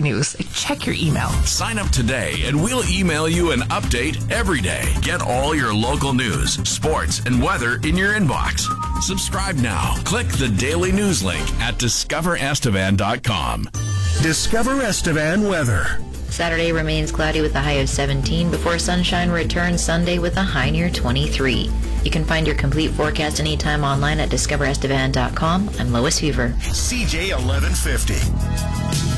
news. Check your email. Sign up today and we'll email you an update every day. Get all your local news, sports, and weather in your inbox. Subscribe now. Click the daily news link at discoverestevan.com. Discover Estevan weather. Saturday remains cloudy with a high of 17 before sunshine returns Sunday with a high near 23. You can find your complete forecast anytime online at discoverestevan.com. I'm Lois Fever. CJ 1150.